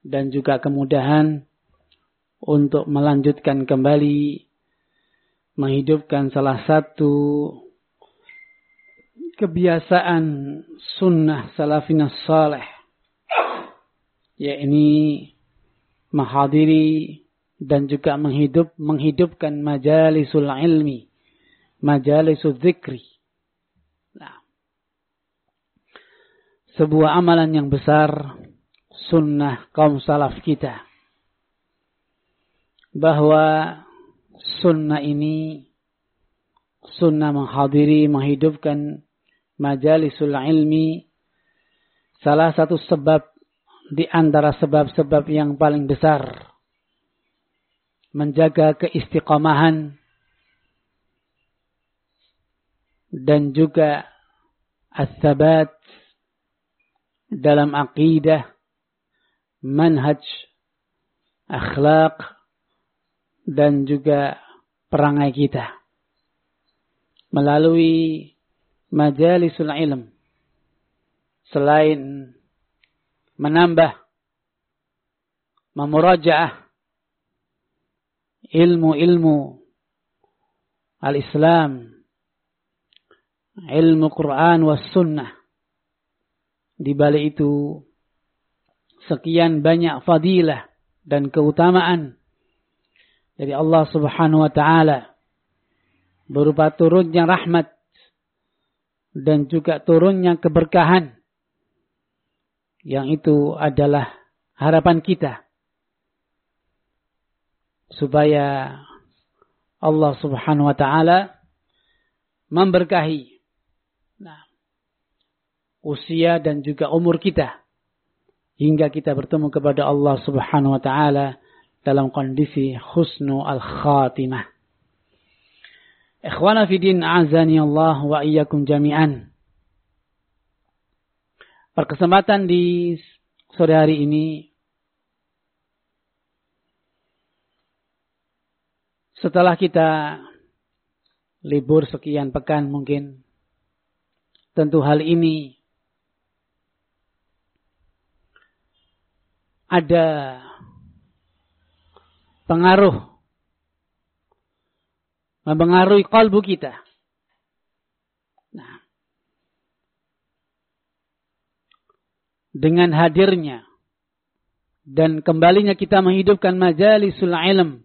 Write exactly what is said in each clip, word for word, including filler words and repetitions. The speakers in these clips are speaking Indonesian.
dan juga kemudahan untuk melanjutkan kembali menghidupkan salah satu kebiasaan sunnah salafina salih, yakni menghadiri dan juga menghidup, menghidupkan majalisul ilmi, majalisul dzikri. Nah, sebuah amalan yang besar, sunnah kaum salaf kita, bahwa sunnah ini, sunnah menghadiri, menghidupkan majalisul ilmi, salah satu sebab di antara sebab-sebab yang paling besar menjaga keistiqamahan dan juga as-sabat dalam aqidah, manhaj, akhlak, dan juga perangai kita melalui majalisul ilm. Selain menambah, memurajaah ilmu-ilmu al-Islam, ilmu Quran was sunnah, di balik itu sekian banyak fadilah dan keutamaan dari Allah Subhanahu wa taala berupa turunnya rahmat dan juga turunnya keberkahan, yang itu adalah harapan kita supaya Allah Subhanahu wa taala memberkahi nah, usia dan juga umur kita hingga kita bertemu kepada Allah Subhanahu wa taala dalam kondisi husnul al-khatimah. Ikhwana fi din, a'azani Allah wa iyyakum jami'an. Perkesempatan di sore hari ini, setelah kita libur sekian pekan mungkin, tentu hal ini ada pengaruh, mempengaruhi kalbu kita. Nah, dengan hadirnya dan kembalinya kita menghidupkan majalisul ilm,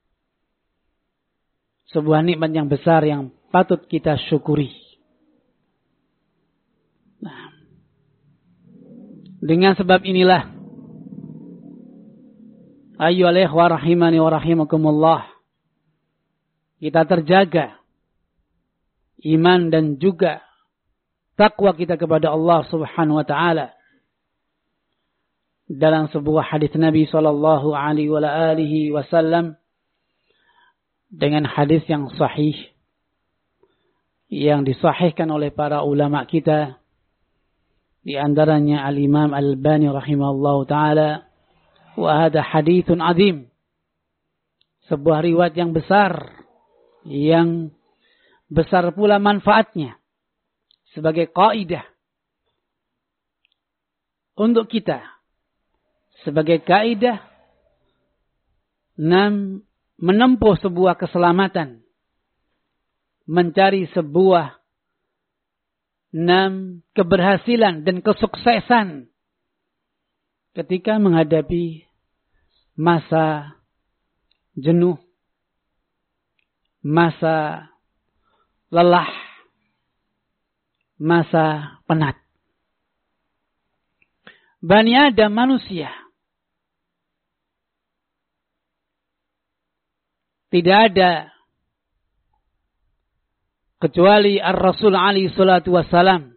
sebuah nikmat yang besar yang patut kita syukuri. Nah, dengan sebab inilah, ayyuhal ikhwah rahimani wa rahimakumullah, kita terjaga iman dan juga takwa kita kepada Allah Subhanahu wa taala. Dalam sebuah hadis Nabi sallallahu alaihi wa alihi wasallam, dengan hadis yang sahih yang disahihkan oleh para ulama kita, di antaranya Al-Imam Al-Albani rahimahullahu taala, wa hadha haditsun azim, sebuah riwayat yang besar, yang besar pula manfaatnya sebagai kaidah untuk kita, sebagai kaidah enam menempuh sebuah keselamatan, mencari sebuah enam keberhasilan dan kesuksesan ketika menghadapi masa jenuh, masa lelah, masa penat. Bani Adam, manusia, tidak ada kecuali Ar-Rasul alaihi salatu wassalam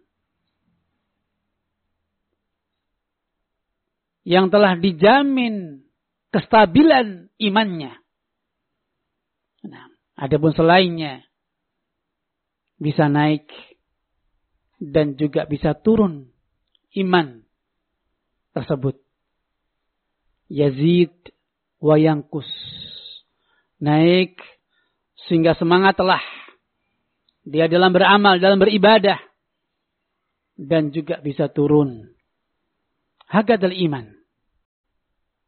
yang telah dijamin kestabilan imannya. Nah, adapun selainnya bisa naik dan juga bisa turun iman tersebut. Yazid wa yankus. Naik sehingga semangat telah dia dalam beramal, dalam beribadah, dan juga bisa turun. Hakadal iman.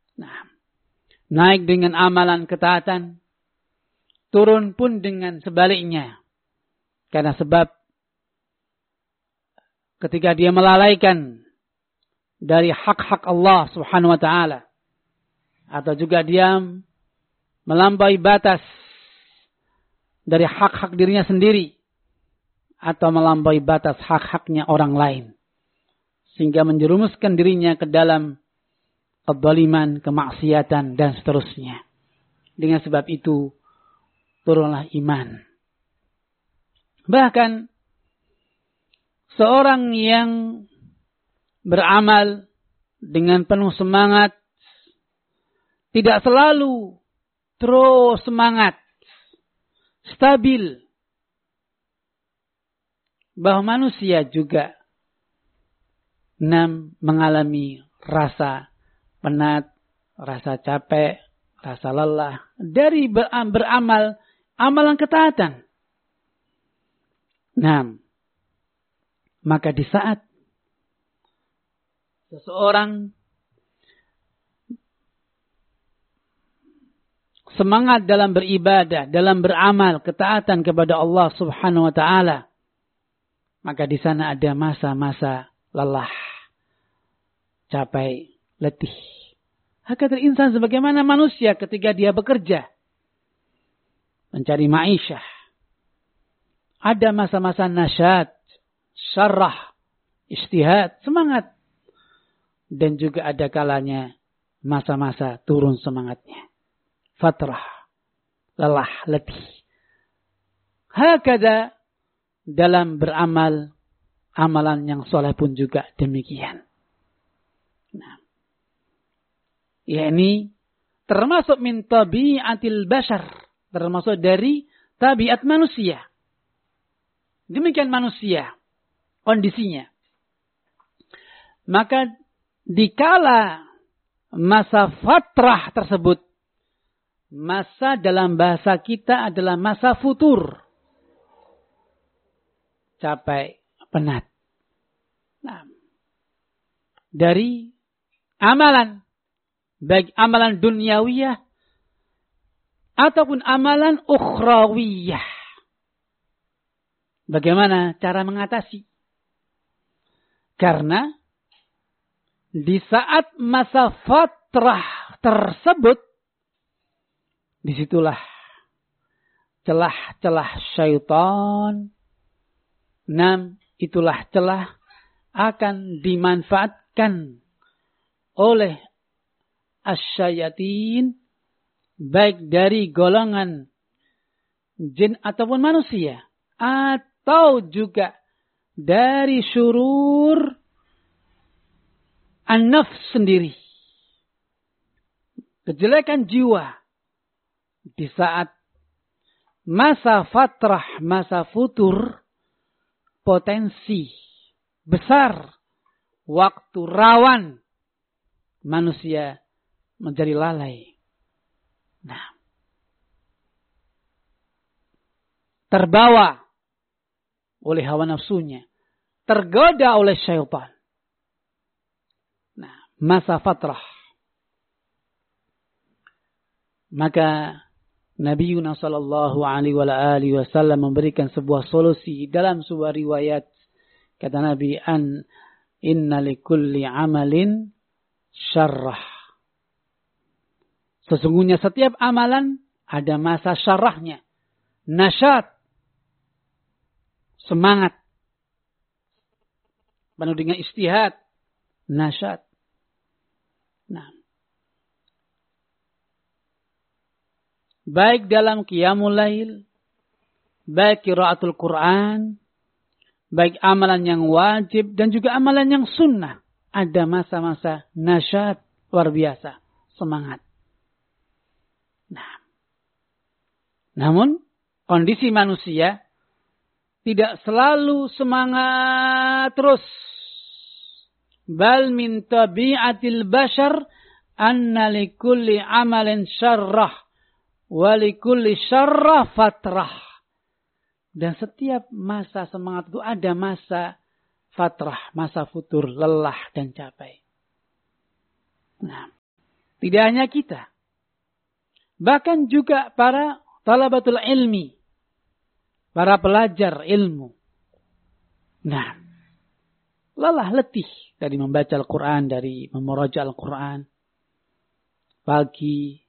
naik dengan amalan ketaatan, turun pun dengan sebaliknya. Karena sebab ketika dia melalaikan dari hak-hak Allah Subhanahu wa taala, atau juga dia melampaui batas dari hak-hak dirinya sendiri, atau melampaui batas hak-haknya orang lain, sehingga menjerumuskan dirinya ke dalam kezaliman, kemaksiatan, dan seterusnya. Dengan sebab itu turunlah iman. Bahkan seorang yang beramal dengan penuh semangat, tidak selalu terus semangat, stabil. Bahwa manusia juga enam mengalami rasa penat, rasa capek, rasa lelah dari beramal amalan ketaatan. Nah, maka di saat seseorang semangat dalam beribadah, dalam beramal ketaatan kepada Allah Subhanahu wa taala, maka di sana ada masa-masa lelah, capek, letih. Hakatul insan sebagaimana manusia ketika dia bekerja, mencari ma'isyah. Ada masa-masa nasyat, syarrah, ijtihad, semangat. Dan juga ada kalanya masa-masa turun semangatnya. Fatrah, lelah, letih. Hakada dalam beramal, amalan yang soleh pun juga demikian. Nah, yakni termasuk min tabi'atil bashar, termasuk dari tabiat manusia. Demikian manusia kondisinya. Maka dikala masa fatrah tersebut, masa dalam bahasa kita adalah masa futur, capek, penat. Nah, dari amalan, baik amalan duniawiyah ataupun amalan ukhrawiyah. Bagaimana cara mengatasi? Karena di saat masa fatrah tersebut, disitulah celah-celah syaitan, nam, itulah celah akan dimanfaatkan oleh asyayatin, baik dari golongan jin ataupun manusia, atau juga dari syurur an-nafs sendiri, kejelekan jiwa. Di saat masa fatrah, masa futur, potensi besar, waktu rawan manusia menjadi lalai. Nah, terbawa oleh hawa nafsunya, tergoda oleh syaitan. Nah, masa fatrah. Maka Nabi Yunus sallallahu alaihi wasallam memberikan sebuah solusi dalam sebuah riwayat. Kata Nabi, an inna likulli amalin syarrah. Sesungguhnya setiap amalan ada masa syarrahnya. Nasyat, semangat, penuh dengan ijtihad, nasyat. Nah, baik dalam qiyamul lail, baik qiraatul Quran, baik amalan yang wajib dan juga amalan yang sunnah, ada masa-masa nasyat luar biasa, semangat. Nah, namun kondisi manusia tidak selalu semangat terus. Bal min tabi'atil bashar anna likulli amalin syarrah wa likulli syarrah fatrah. Dan setiap masa semangat itu ada masa fatrah, masa futur, lelah dan capek. Nah, tidak hanya kita. Bahkan juga para talabatul ilmi, para pelajar ilmu. Nah, lelah letih dari membaca Al-Quran, dari memuraja Al-Quran. Pagi,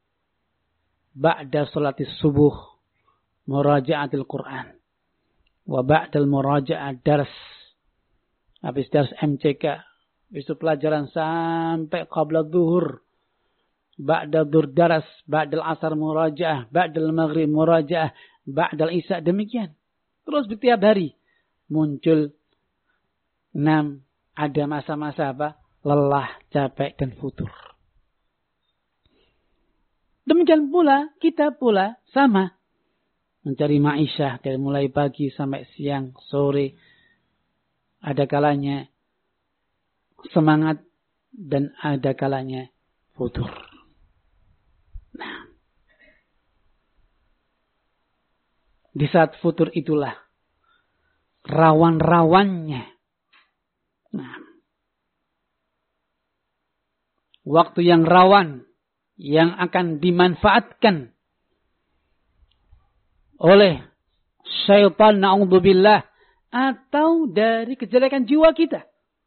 ba'da salatis subuh, muraja'atil Quran. Wa ba'dal muraja'at dars. Habis dars M C K. Habis itu pelajaran sampai qabla zuhur. Ba'da dhuhr daras, ba'dal asar muraja'ah, ba'dal maghrib muraja'ah, ba'dal isya, demikian. Terus setiap hari muncul enam, ada masa-masa apa? Lelah, capek, dan futur. Demikian pula, kita pula sama. Mencari ma'isyah dari mulai pagi sampai siang, sore. Ada kalanya semangat dan ada kalanya futur. Nah, di saat futur itulah rawan-rawannya. Nah, waktu yang rawan yang akan dimanfaatkan oleh syaitan, na'udzubillah, atau dari kejelekan jiwa kita.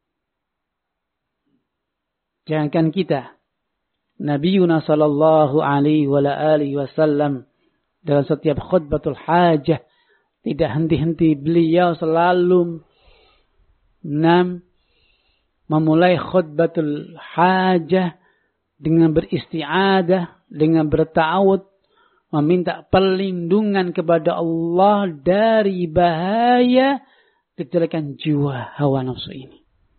Jangan kita, Nabi Yunus sallallahu alaihi wa alihi wasallam dalam setiap khutbatul hajah tidak henti-henti beliau selalu enam memulai khutbatul hajah dengan beristi'adah, dengan berta'awud, meminta perlindungan kepada Allah dari bahaya kejelekan jiwa hawa nafsu ini.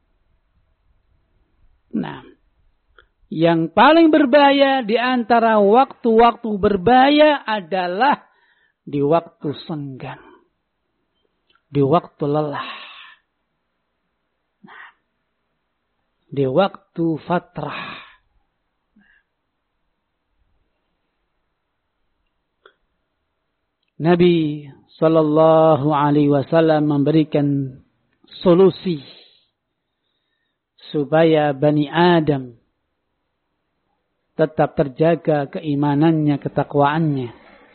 Nah, yang paling berbahaya di antara waktu-waktu berbahaya adalah di waktu senggang, di waktu lelah, nah, di waktu fatrah. Nabi sallallahu alaihi wasallam memberikan solusi supaya Bani Adam tetap terjaga keimanannya, ketakwaannya.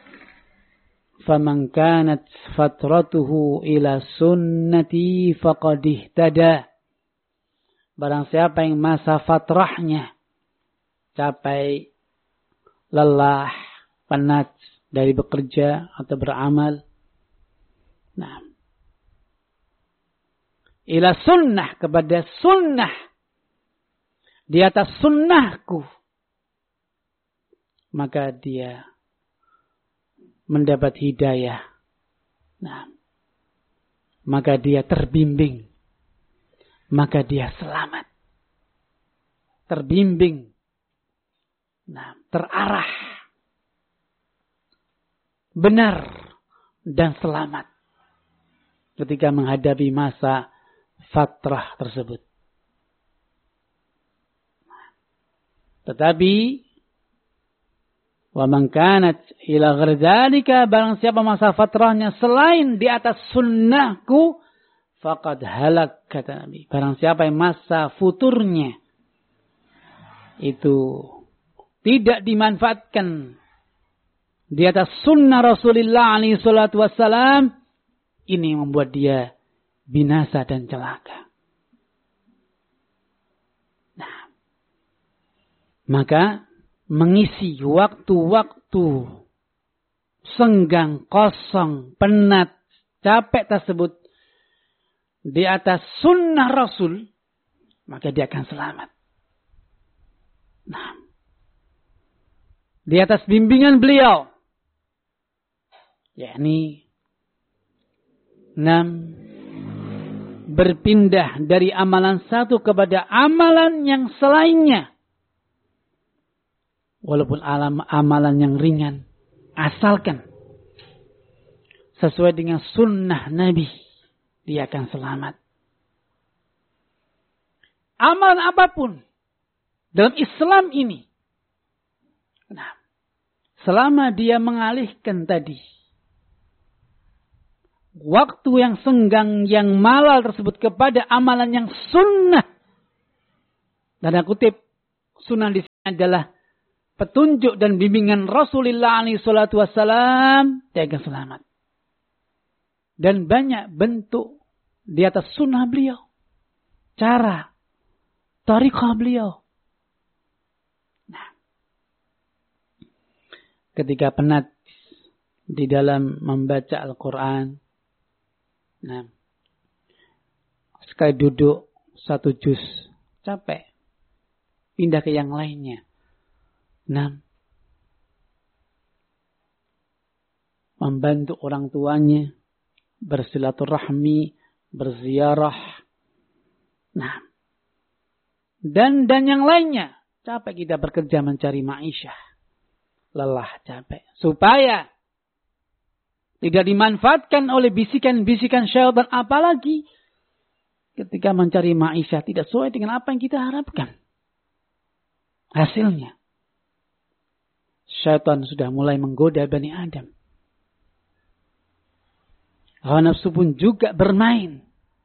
Faman kanat fatratuhu ila sunnati faqad ihtada. Barang siapa yang masa fatrahnya capai lelah, penat dari bekerja atau beramal. Nah, ila sunnah, kepada sunnah, di atas sunnahku, maka dia mendapat hidayah. Nah, maka dia terbimbing, maka dia selamat, terbimbing, nah, terarah, benar dan selamat ketika menghadapi masa fatrah tersebut. Tetapi wa man kanat ila ghairi dzalika, barang siapa masa fatrahnya selain di atas sunnahku, faqad halak, kata Nabi. Barang siapa yang masa futurnya itu tidak dimanfaatkan di atas sunnah Rasulullah alaihi salatu wassalam, ini membuat dia binasa dan celaka. Nah, maka mengisi waktu-waktu senggang, kosong, penat, capek tersebut di atas sunnah Rasul, maka dia akan selamat. Nah, di atas bimbingan beliau, yakni enam, berpindah dari amalan satu kepada amalan yang selainnya. Walaupun alam, amalan yang ringan, asalkan sesuai dengan sunnah Nabi, dia akan selamat. Amalan apapun dalam Islam ini, nah, selama dia mengalihkan tadi waktu yang senggang, yang malal tersebut kepada amalan yang sunnah. Dan aku kutip, sunnah di sini adalah petunjuk dan bimbingan Rasulullah alaihi salatu wassalam, dia akan selamat. Dan banyak bentuk di atas sunnah beliau. Cara, tariqah beliau. Nah, ketika penat di dalam membaca Al-Quran, nah, sekali duduk satu juz, capek, pindah ke yang lainnya. Nah, membantu orang tuanya, bersilaturahmi, berziarah, nah, dan dan yang lainnya. Capek kita bekerja mencari ma'isyah, lelah, capek, supaya tidak dimanfaatkan oleh bisikan-bisikan syaitan, apalagi ketika mencari ma'isyah tidak sesuai dengan apa yang kita harapkan. Hasilnya, syaitan sudah mulai menggoda Bani Adam. Hawa nafsu pun juga bermain.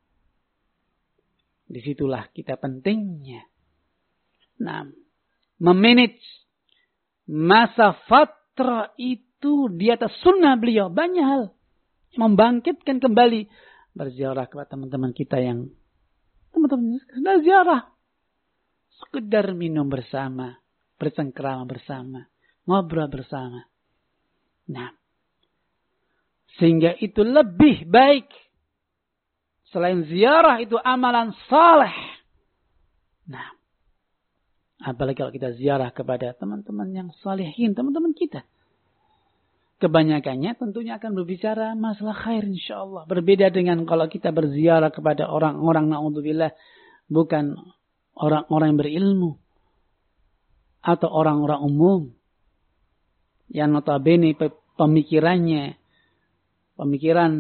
Disitulah kita pentingnya. Nah, memanage masa fatra itu di atas sunnah beliau. Banyak hal. Membangkitkan kembali. Berziarah kepada teman-teman kita yang teman-teman sudah ziarah. Sekedar minum bersama. Bersengkrama bersama. Ngobrol bersama. Nah. Sehingga itu lebih baik. Selain ziarah itu amalan saleh. Nah. Apalagi kalau kita ziarah kepada teman-teman yang salihin. Teman-teman kita. Kebanyakannya tentunya akan berbicara masalah khair insyaAllah. Berbeda dengan kalau kita berziarah kepada orang-orang na'udzubillah. Bukan orang-orang yang berilmu. Atau orang-orang umum. Yang notabene pemikirannya. Pemikiran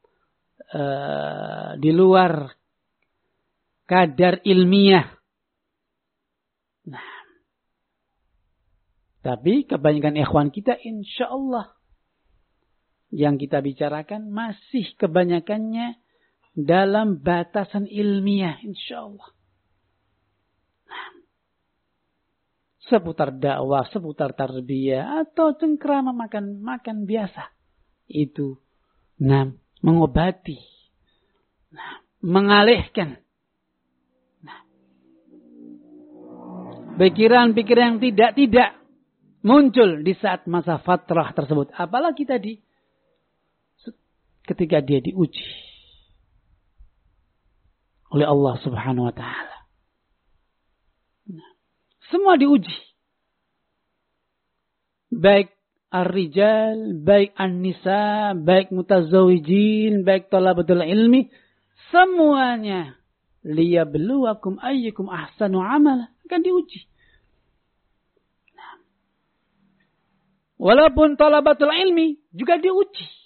uh, di luar kadar ilmiah. Nah. Tapi kebanyakan ikhwan kita insyaAllah. Yang kita bicarakan masih kebanyakannya dalam batasan ilmiah insyaallah. Nah, seputar dakwah, seputar tarbiyah atau cengkrama makan makan biasa. Itu nah, mengobati. Nah, mengalihkan. Nah, pikiran-pikiran yang tidak-tidak muncul di saat masa fatrah tersebut. Apalagi tadi ketika dia diuji oleh Allah Subhanahu wa taala. Nah, semua diuji. Baik ar-rijal, baik an-nisa, baik mutazawijin, baik talabatul ilmi, semuanya liyabluwakum ayyukum ahsanu amala, akan diuji. Nah, walaupun talabatul ilmi juga diuji.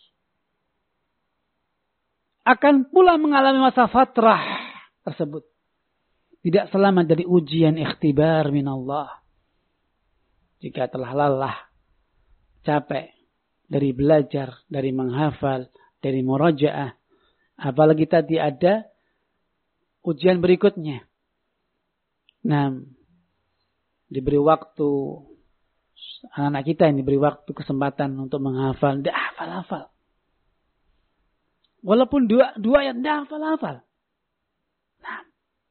Akan pula mengalami masa fatrah tersebut. Tidak selamat dari ujian ikhtibar minallah. Jika telah lelah, capek dari belajar, dari menghafal, dari murajaah. Apalagi tadi ada ujian berikutnya. Nah, diberi waktu, anak-anak kita ini diberi waktu kesempatan untuk menghafal. Dia hafal-hafal. Walaupun dua, dua ayat dah hafal-hafal. Nah.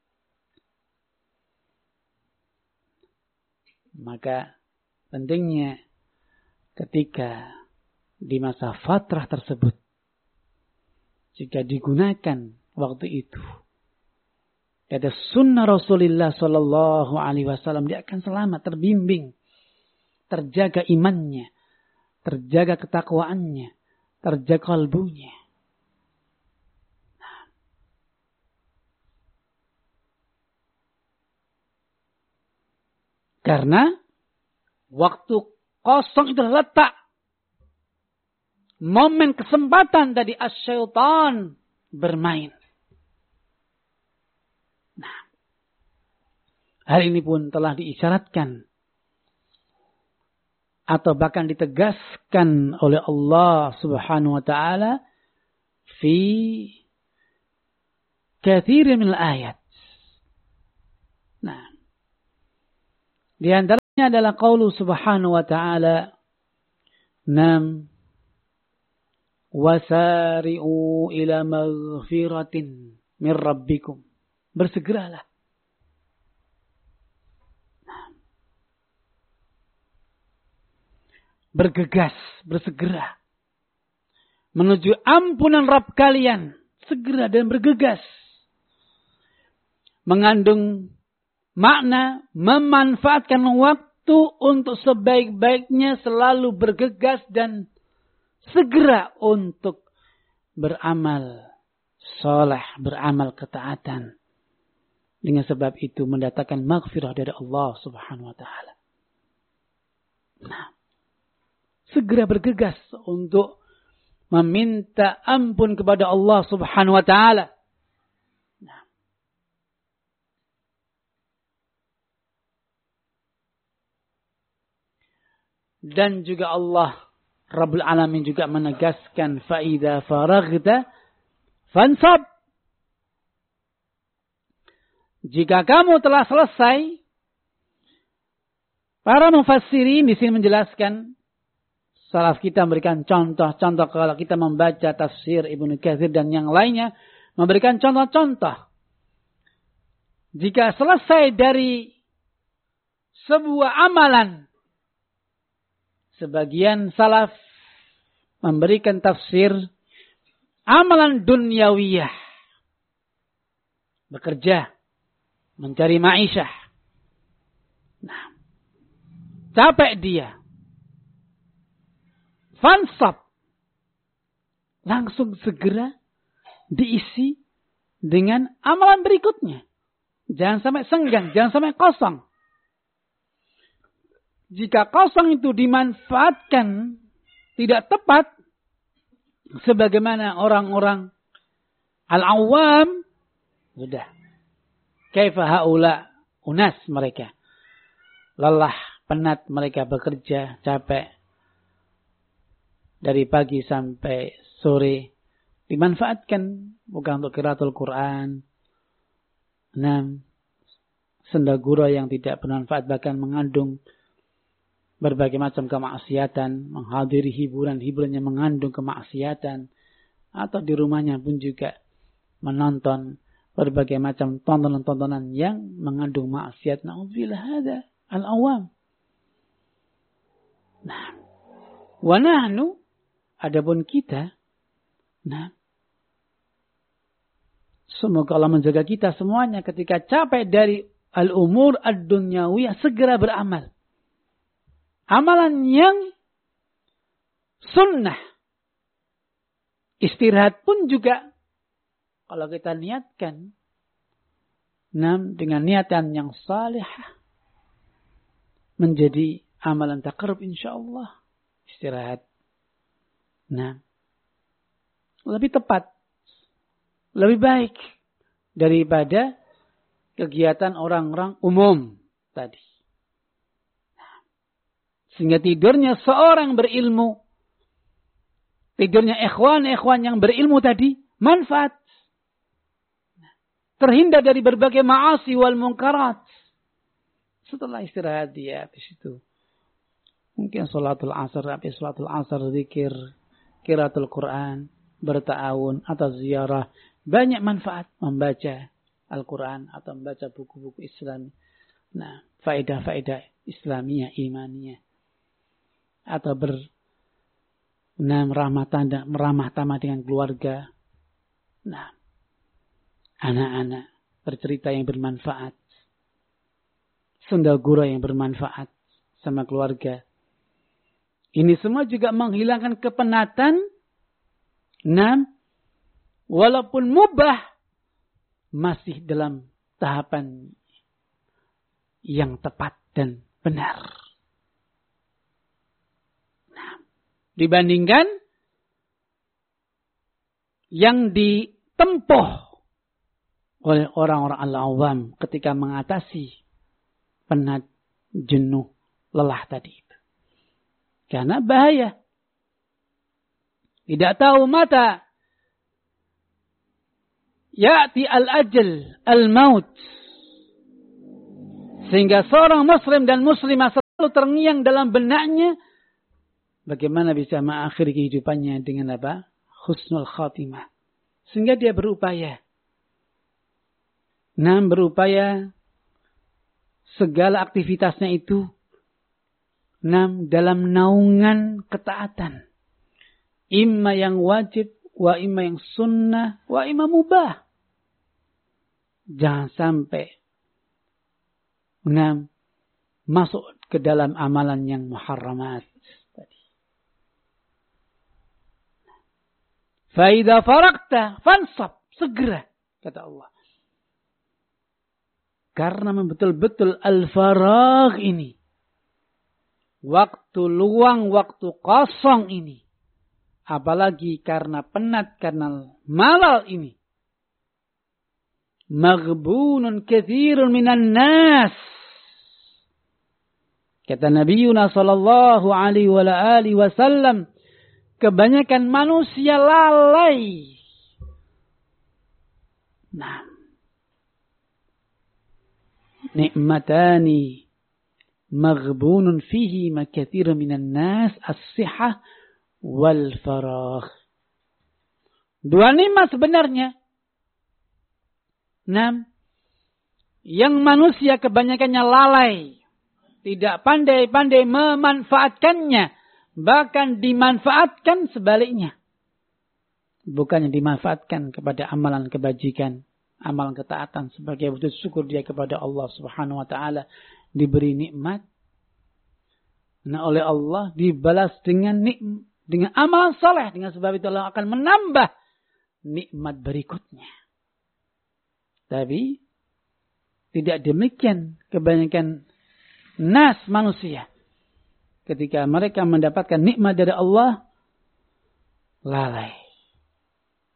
Maka pentingnya ketika di masa fatrah tersebut. Jika digunakan waktu itu. Ada sunnah Rasulullah Sallallahu Alaihi Wasallam. Dia akan selamat, terbimbing. Terjaga imannya. Terjaga ketakwaannya. Terjaga kalbunya. Karena waktu kosong itu letak momen kesempatan dari as-syaitan bermain. Nah, hal ini pun telah diisyaratkan atau bahkan ditegaskan oleh Allah Subhanahu wa taala fi katsirin min ayat. Nah, di antaranya adalah qaulu subhanahu wa ta'ala. Nam. Wasari'u ila maghfiratin min rabbikum. Bersegeralah. Bergegas, bersegera. Menuju ampunan Rabb kalian. Segera dan bergegas. Mengandung makna memanfaatkan waktu untuk sebaik-baiknya selalu bergegas dan segera untuk beramal soleh, beramal ketaatan. Dengan sebab itu mendatangkan maghfirah dari Allah subhanahu wa ta'ala. Nah, segera bergegas untuk meminta ampun kepada Allah subhanahu wa ta'ala. Nah. Dan juga Allah Rabbul Alamin juga menegaskan faida faraghta fansab. Jika kamu telah selesai, para mufassirin di sini menjelaskan, salaf kita memberikan contoh-contoh kalau kita membaca tafsir Ibnu Katsir dan yang lainnya memberikan contoh-contoh. Jika selesai dari sebuah amalan, sebagian salaf memberikan tafsir amalan dunyawiyah. Bekerja, mencari ma'isyah. Nah, capek dia. Fansab. Langsung segera diisi dengan amalan berikutnya. Jangan sampai senggang, jangan sampai kosong. Jika kosong itu dimanfaatkan tidak tepat, sebagaimana orang-orang al-awwam, sudah. Kaifa haula unas mereka. Lelah, penat mereka bekerja, capek. Dari pagi sampai sore. Dimanfaatkan bukan untuk qiraatul Quran. Enam. Sendagura yang tidak bermanfaat bahkan mengandung berbagai macam kemaksiatan. Menghadiri hiburan-hiburan yang mengandung kemaksiatan. Atau di rumahnya pun juga menonton berbagai macam tontonan-tontonan yang mengandung maksiat. Na'udzubillah hadza al-awam. Nah, wa nahnu, adapun kita, nah, semoga Allah menjaga kita semuanya ketika capek dari al-umur ad-dunyawiyah segera beramal. Amalan yang sunnah. Istirahat pun juga kalau kita niatkan, nah, dengan niatan yang salihah, menjadi amalan taqarrub insyaallah. Istirahat. Nah, lebih tepat, lebih baik daripada kegiatan orang-orang umum tadi. Nah, sehingga tidurnya seorang berilmu, tidurnya ikhwan-ikhwan yang berilmu tadi, manfaat. Terhindar dari berbagai ma'asi wal munkarat. Setelah istirahat dia habis itu. Mungkin sholatul asar, habis sholatul asar, zikir, qiraatul Quran, berta'awun, atau ziarah. Banyak manfaat membaca Al-Quran atau membaca buku-buku Islam. Nah, faedah-faedah Islamiyah, imaniyah. Atau ber, nah, meramah tanda, meramah tamah dengan keluarga. Nah, anak-anak bercerita yang bermanfaat. Sendagura yang bermanfaat sama keluarga. Ini semua juga menghilangkan kepenatan. Nah, walaupun mubah, masih dalam tahapan yang tepat dan benar. Nah, dibandingkan yang ditempuh oleh orang-orang al-awam ketika mengatasi penat, jenuh, lelah tadi itu. Karena bahaya. Tidak tahu mata ya'ti al-ajal, al-maut. Sehingga seorang muslim dan muslimah terngiang dalam benaknya, bagaimana bisa mengakhiri kehidupannya dengan apa? Husnul khatimah. Sehingga dia berupaya. Nah, berupaya segala aktivitasnya itu nah, dalam naungan ketaatan. Imma yang wajib, wa imma yang sunnah, wa imma mubah. Jangan sampai nah, masuk ke dalam amalan yang muharramat. Faida farakta fansab, segera kata Allah. Karena betul-betul al-faragh ini, waktu luang, waktu kosong ini, apalagi karena penat, karena malal ini, maghbunun katsirun minan nas. Kata Nabi Yunus sallallahu alaihi wa alihi wasallam, kebanyakan manusia lalai. Nah, nikmatani maghbunun fihi ma katsirun minan nas as-sihah wal faragh. Dua nikmat sebenarnya. Nah, yang manusia kebanyakannya lalai, tidak pandai-pandai memanfaatkannya. Bahkan dimanfaatkan sebaliknya. Bukannya dimanfaatkan kepada amalan kebajikan, amalan ketaatan sebagai wujud syukur dia kepada Allah Subhanahu wa taala, diberi nikmat. Nah, oleh Allah dibalas dengan nikmat, dengan amalan saleh, dengan sebab itu Allah akan menambah nikmat berikutnya. Tapi tidak demikian kebanyakan nas manusia. Ketika mereka mendapatkan nikmat dari Allah, lalai.